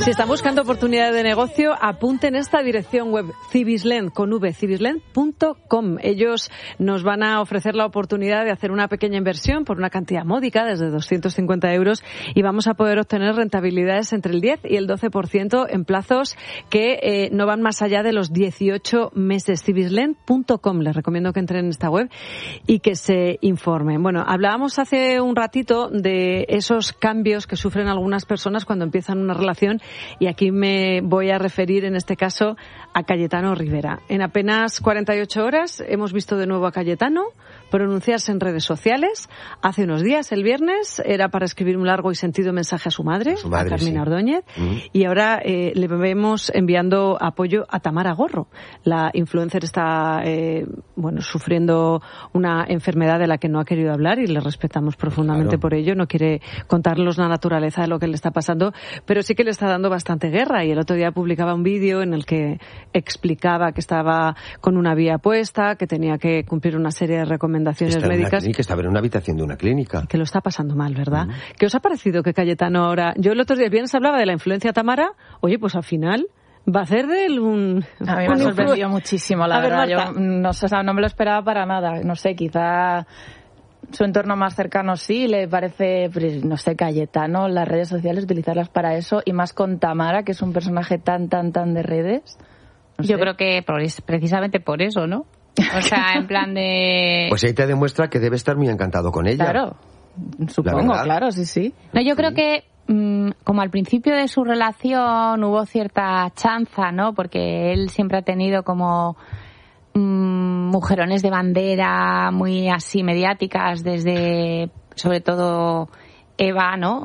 Si están buscando oportunidades de negocio, apunten esta dirección web, Cibislend, con V, cibislend.com. Ellos nos van a ofrecer la oportunidad de hacer una pequeña inversión por una cantidad módica, desde 250 euros, y vamos a poder obtener rentabilidades entre el 10 y el 12% en plazos que no van más allá de los 18 meses. Cibislend.com. Les recomiendo que entren en esta web y que se informen. Bueno, hablábamos hace un ratito de esos cambios que sufren algunas personas cuando empiezan una relación. Y aquí me voy a referir, en este caso, a Cayetano Rivera. En apenas 48 horas hemos visto de nuevo a Cayetano pronunciarse en redes sociales. Hace unos días, el viernes, era para escribir un largo y sentido mensaje a su madre, a Carmina Ordóñez. Y ahora le vemos enviando apoyo a Tamara Gorro. La influencer está sufriendo una enfermedad de la que no ha querido hablar y le respetamos profundamente por ello. No quiere contarnos la naturaleza de lo que le está pasando, pero sí que le está dando bastante guerra, y el otro día publicaba un vídeo en el que explicaba que estaba con una vía puesta, que tenía que cumplir una serie de recomendaciones médicas. Estaba en una habitación de una clínica. Que lo está pasando mal, ¿verdad? ¿Qué os ha parecido que Cayetano ahora... Yo el otro día viernes hablaba de la influencia Tamara. Oye, pues al final... va a ser de él un... A mí me ha sorprendido muchísimo, la verdad. Yo no me lo esperaba para nada. No sé, quizá... su entorno más cercano sí, le parece, no sé, Cayetano, las redes sociales, utilizarlas para eso, y más con Tamara, que es un personaje tan de redes. No Yo sé. creo que precisamente por eso, ¿no? O sea, en plan de... Pues ahí te demuestra que debe estar muy encantado con ella. Claro, supongo, claro, sí. No, yo creo que como al principio de su relación hubo cierta chanza, ¿no? Porque él siempre ha tenido como... mujerones de bandera muy así mediáticas, desde sobre todo Eva, ¿no?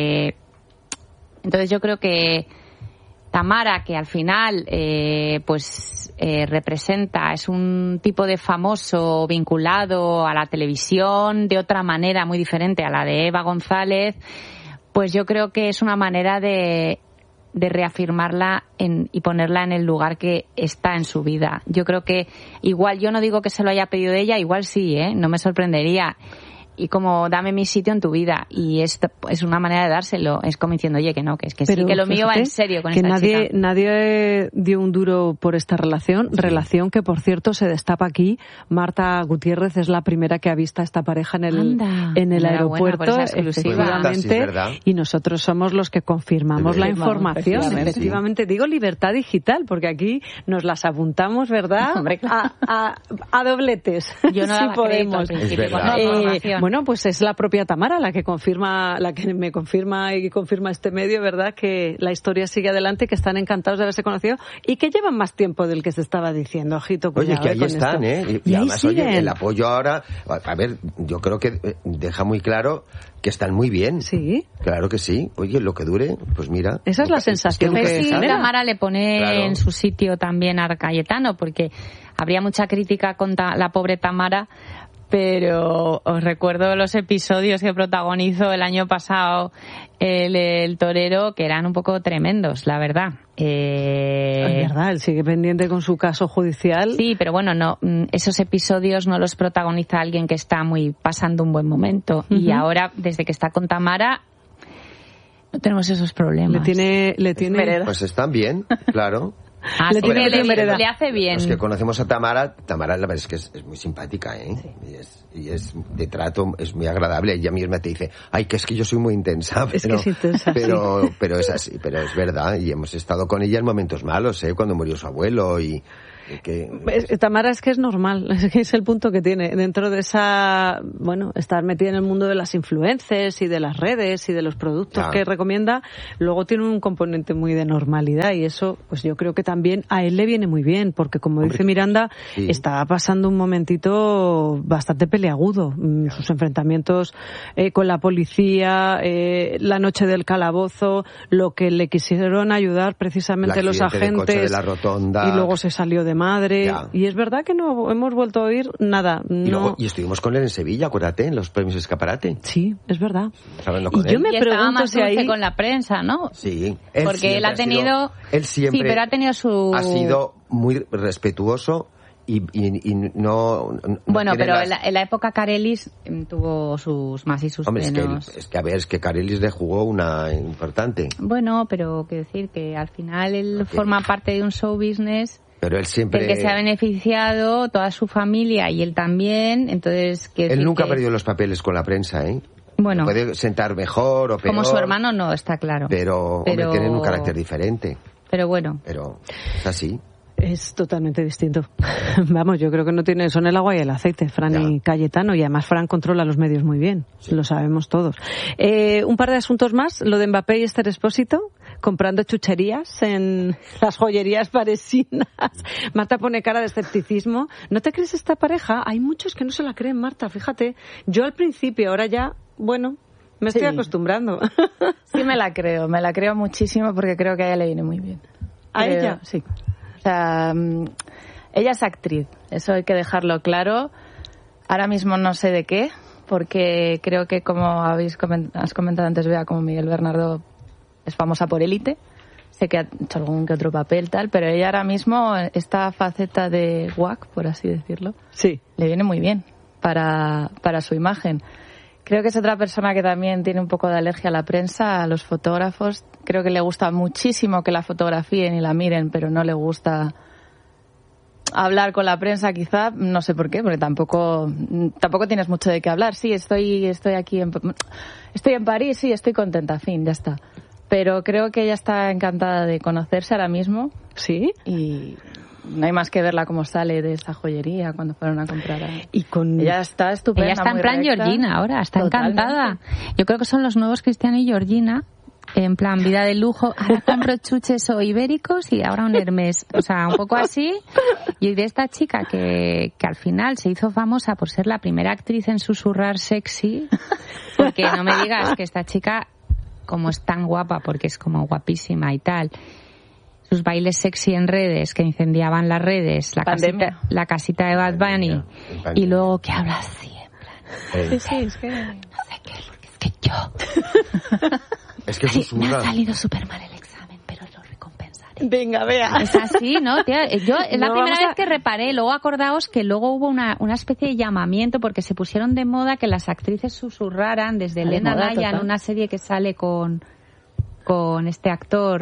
Entonces yo creo que Tamara, que al final representa, es un tipo de famoso vinculado a la televisión de otra manera muy diferente a la de Eva González, pues yo creo que es una manera de reafirmarla y ponerla en el lugar que está en su vida. Yo creo que igual, yo no digo que se lo haya pedido ella, igual sí, no me sorprendería. Y como dame mi sitio en tu vida, y esto es una manera de dárselo, es como diciendo, oye, que no, que es que sí, que lo mío va en serio con esta chica. Nadie dio un duro por esta relación, relación que, por cierto, se destapa aquí. Marta Gutiérrez es la primera que ha visto a esta pareja en el aeropuerto, efectivamente, y nosotros somos los que confirmamos la información. Efectivamente, digo libertad digital, porque aquí nos las apuntamos, ¿verdad? Hombre, claro. a dobletes. Yo no daba crédito al principio con la información. Bueno, pues es la propia Tamara la que me confirma y confirma este medio, ¿verdad? Que la historia sigue adelante, que están encantados de haberse conocido y que llevan más tiempo del que se estaba diciendo. Ojito, cuidado. Oye, que ahí están, esto. Y además, oye, el apoyo ahora, a ver, yo creo que deja muy claro que están muy bien. Sí. Claro que sí. Oye, lo que dure, pues mira. Esa es la sensación que sí, Tamara le pone en su sitio también a Cayetano, porque habría mucha crítica contra la pobre Tamara, pero os recuerdo los episodios que protagonizó el año pasado el torero, que eran un poco tremendos, la verdad. Es verdad, él sigue pendiente con su caso judicial. Sí, pero bueno, no, esos episodios no los protagoniza alguien que está pasando un buen momento. Y ahora, desde que está con Tamara, no tenemos esos problemas. Le tiene... Pues están bien, claro. Le hace bien. Los que conocemos a Tamara, la verdad es que es muy simpática, ¿eh? Sí. Y es de trato, es muy agradable. Ella misma te dice, ay, que es que yo soy muy intensa. Es que es intensa, pero es así, pero es verdad. Y hemos estado con ella en momentos malos, cuando murió su abuelo y que... Tamara es que es normal, es que es el punto que tiene dentro de esa, estar metida en el mundo de las influencers y de las redes y de los productos que recomienda. Luego tiene un componente muy de normalidad, y eso pues yo creo que también a él le viene muy bien, porque como dice Miranda, estaba pasando un momentito bastante peleagudo, sus enfrentamientos con la policía, la noche del calabozo, lo que le quisieron ayudar precisamente los agentes, coche de la rotonda, y luego se salió de madre, y es verdad que no hemos vuelto a oír nada. Y estuvimos con él en Sevilla, acuérdate, en los premios Escaparate. Sí, es verdad. Y yo me pregunto más si dulce con la prensa, ¿no? Sí. Porque él ha tenido... Él siempre pero ha tenido su... ha sido muy respetuoso y no bueno, tiene pero en la época Carelis tuvo sus más y sus menos. Es que Carelis le jugó una importante. Bueno, pero quiero decir que al final él forma parte de un show business. Pero él siempre... El que se ha beneficiado, toda su familia y él también, entonces... Él nunca ha perdido los papeles con la prensa, ¿eh? Bueno. Puede sentar mejor o peor. Como su hermano no, está claro. Pero... Hombre, tienen un carácter diferente. Pero bueno. Pero es así. Es totalmente distinto. Vamos, yo creo que no tiene, son el agua y el aceite, Fran y Cayetano, y además Fran controla los medios muy bien, lo sabemos todos. Un par de asuntos más, lo de Mbappé y Esther Expósito, comprando chucherías en las joyerías parisinas. Marta pone cara de escepticismo. ¿No te crees esta pareja? Hay muchos que no se la creen, Marta, fíjate. Yo al principio, ahora ya, bueno... Me estoy acostumbrando. Sí, me la creo muchísimo porque creo que a ella le viene muy bien. ¿A ella? Sí. O sea, ella es actriz, eso hay que dejarlo claro. Ahora mismo no sé de qué, porque creo que como has comentado antes, Bea, como Miguel Bernardo es famosa por Élite. Sé que ha hecho algún que otro papel, tal, pero ella ahora mismo, esta faceta de WAC, por así decirlo, sí, le viene muy bien para su imagen. Creo que es otra persona que también tiene un poco de alergia a la prensa, a los fotógrafos. Creo que le gusta muchísimo que la fotografíen y la miren, pero no le gusta hablar con la prensa, quizá. No sé por qué, porque tampoco tienes mucho de qué hablar. Sí, estoy aquí estoy en París, sí, estoy contenta, fin, ya está. Pero creo que ella está encantada de conocerse ahora mismo. ¿Sí? Y no hay más que verla cómo sale de esa joyería cuando fueron a comprar. Ella está estupenda. Ella está en plan recta. Georgina ahora, está totalmente encantada. Yo creo que son los nuevos Cristiano y Georgina, en plan vida de lujo. Ahora compro chuches o ibéricos y ahora un Hermès. O sea, un poco así. Y de esta chica que al final se hizo famosa por ser la primera actriz en susurrar sexy, porque no me digas que esta chica, como es tan guapa, porque es como guapísima y tal, sus bailes sexy en redes que incendiaban las redes, la casita de Bad Bunny, y luego que habla así en plan, sí, es que no sé qué, porque es que yo es que susurra. Me ha salido súper mal el examen, pero lo recompensaré. Venga, vea. Es así, ¿no? Tía, yo es la primera vez que reparé. Luego acordaos que luego hubo una especie de llamamiento porque se pusieron de moda que las actrices susurraran, desde Elena Naya en una serie que sale con este actor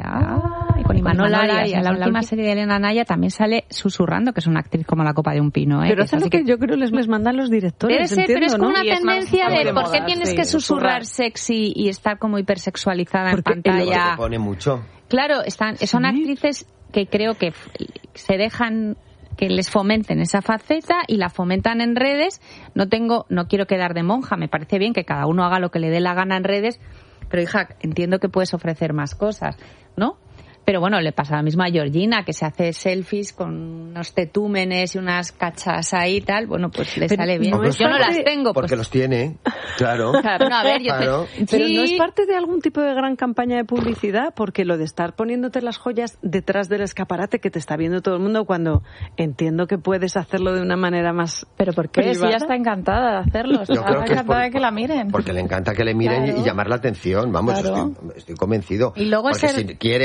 con Imanol Arias. En la última serie de Elena Naya también sale susurrando, que es una actriz como la copa de un pino. Pero eso es lo que yo creo les mandan los directores. Debe ser, entiendo, pero es como ¿no? una tendencia de por qué tienes que susurrar susurrar sexy y estar como hipersexualizada en Porque pantalla. te pone mucho. Claro, son actrices que creo que se dejan que les fomenten esa faceta y la fomentan en redes. No quiero quedar de monja, me parece bien que cada uno haga lo que le dé la gana en redes. Pero, hija, entiendo que puedes ofrecer más cosas, ¿no? Pero bueno, le pasa lo mismo a Georgina, que se hace selfies con unos tetúmenes y unas cachas ahí y tal. Bueno, pues le sale bien. No yo no las tengo. Porque los tiene, claro. No, a ver, claro. Pero no es parte de algún tipo de gran campaña de publicidad, porque lo de estar poniéndote las joyas detrás del escaparate que te está viendo todo el mundo, cuando entiendo que puedes hacerlo de una manera más... ¿Pero por qué? Si ella está encantada de hacerlo. Está encantada de que la miren. Porque le encanta que le miren, claro, y llamar la atención. Vamos, claro. estoy convencido. Y luego porque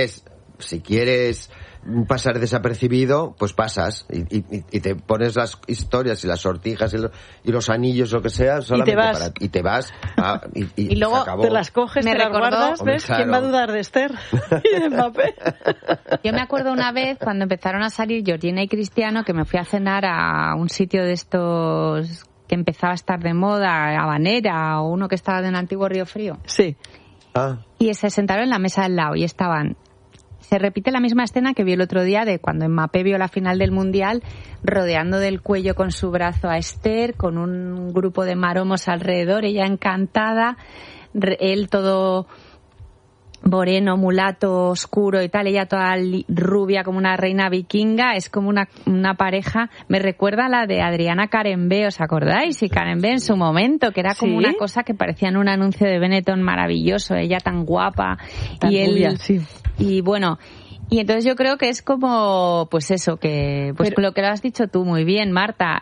si quieres pasar desapercibido, pues pasas y te pones las historias y las sortijas y los anillos, lo que sea, solamente y te vas y luego te las coges, te las guardas, ¿ves? Claro. ¿Quién va a dudar de Esther y de Mbappé? Yo me acuerdo una vez cuando empezaron a salir Georgina y Cristiano, que me fui a cenar a un sitio de estos que empezaba a estar de moda, Habanera, o uno que estaba en el antiguo Río Frío. Sí. Y se sentaron en la mesa al lado y estaban... Se repite la misma escena que vi el otro día de cuando Mbappé vio la final del Mundial, rodeando del cuello con su brazo a Esther, con un grupo de maromos alrededor, ella encantada, él todo moreno, mulato, oscuro y tal, ella toda rubia como una reina vikinga. Es como una pareja, me recuerda a la de Adriana Carenbé, ¿os acordáis? Y Carenbé en su momento, que era como una cosa que parecía en un anuncio de Benetton maravilloso, ella tan guapa tan y rubia, él y bueno, y entonces yo creo que es como pues eso, que pues lo que lo has dicho tú muy bien, Marta.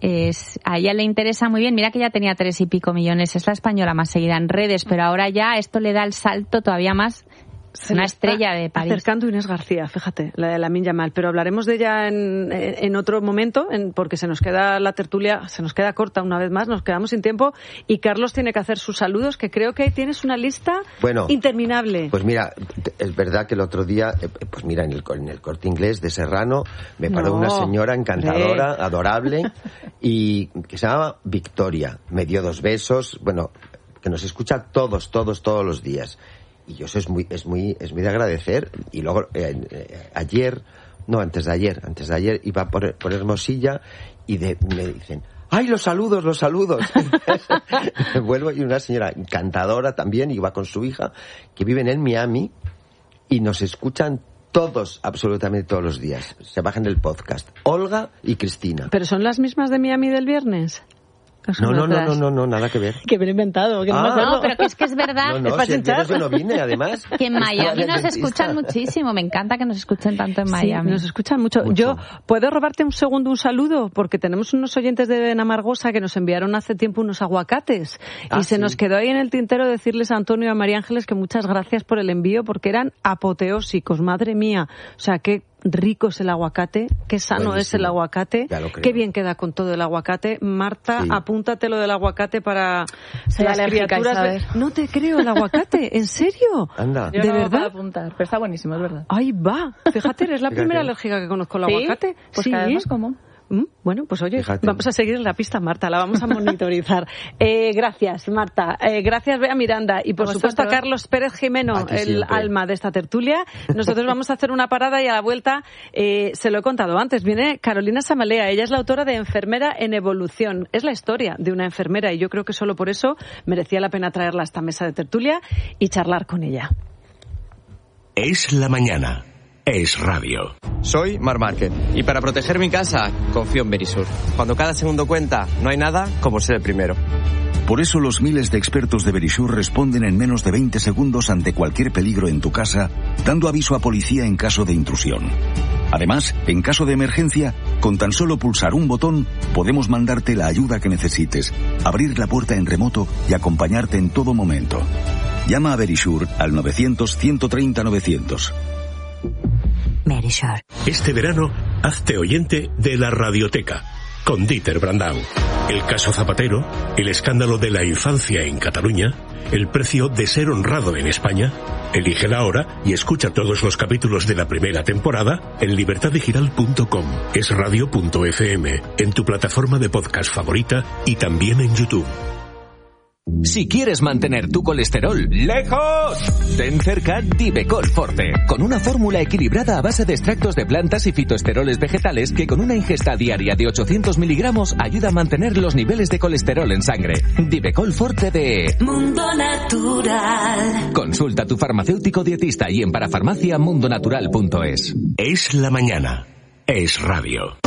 A ella le interesa muy bien. Mira que ya tenía 3 y pico millones, es la española más seguida en redes, pero ahora ya esto le da el salto todavía más Una estrella de París. Acercando Inés García, fíjate, la de Lamine Yamal, pero hablaremos de ella en otro momento, porque se nos queda la tertulia, se nos queda corta una vez más, nos quedamos sin tiempo y Carlos tiene que hacer sus saludos, que creo que ahí tienes una lista interminable. Pues mira, es verdad que el otro día, pues mira, en el Corte Inglés de Serrano me paró una señora encantadora, adorable, y que se llama Victoria, me dio 2 besos, bueno, que nos escucha todos los días. Y eso es muy de agradecer. Y luego antes de ayer iba por Hermosilla y me dicen, ¡ay, los saludos! Vuelvo, y una señora encantadora también, iba con su hija, que viven en Miami y nos escuchan todos, absolutamente todos los días. Se bajan el podcast. Olga y Cristina. ¿Pero son las mismas de Miami del viernes? No, nada que ver. Que me lo he inventado. No, pero que es verdad. No, si yo no vine, además. Que en Miami nos escuchan muchísimo. Me encanta que nos escuchen tanto en Miami. Sí, nos escuchan mucho. Yo, ¿puedo robarte un segundo un saludo? Porque tenemos unos oyentes de Benamargosa que nos enviaron hace tiempo unos aguacates. Y se nos quedó ahí en el tintero decirles a Antonio y a María Ángeles que muchas gracias por el envío, porque eran apoteósicos. Madre mía. O sea, qué rico es el aguacate, qué sano Buenísimo. Es el aguacate, qué bien queda con todo el aguacate. Marta, apúntate lo del aguacate para las criaturas. No te creo, el aguacate, ¿en serio? Anda. Yo ¿De no verdad? Para apuntar, pero está buenísimo, es verdad. Ahí va, fíjate, eres la primera alérgica que conozco al aguacate. Pues cada vez más común. Bueno, pues oye, vamos a seguir en la pista, Marta, la vamos a monitorizar. Gracias, Marta. Gracias, Bea Miranda. Y por supuesto a Carlos Pérez Jimeno, el alma de esta tertulia. Nosotros vamos a hacer una parada y a la vuelta, se lo he contado antes, viene Carolina Samalea. Ella es la autora de Enfermera en Evolución. Es la historia de una enfermera y yo creo que solo por eso merecía la pena traerla a esta mesa de tertulia y charlar con ella. Es la mañana. Es radio. Soy Mar Márquez y para proteger mi casa confío en Verisur. Cuando cada segundo cuenta, no hay nada como ser el primero. Por eso los miles de expertos de Verisur responden en menos de 20 segundos ante cualquier peligro en tu casa, dando aviso a policía en caso de intrusión. Además, en caso de emergencia, con tan solo pulsar un botón, podemos mandarte la ayuda que necesites, abrir la puerta en remoto y acompañarte en todo momento. Llama a Verisur al 900-130-900. Verisur. Este verano, hazte oyente de la Radioteca, con Dieter Brandau. El caso Zapatero, el escándalo de la infancia en Cataluña, el precio de ser honrado en España. Elige la hora y escucha todos los capítulos de la primera temporada en libertadigital.com, esradio.fm, en tu plataforma de podcast favorita y también en YouTube. Si quieres mantener tu colesterol lejos, ten cerca Divecol Forte, con una fórmula equilibrada a base de extractos de plantas y fitoesteroles vegetales que con una ingesta diaria de 800 miligramos ayuda a mantener los niveles de colesterol en sangre. Divecol Forte de Mundo Natural. Consulta a tu farmacéutico dietista y en parafarmacia mundonatural.es. Es la mañana. Es radio.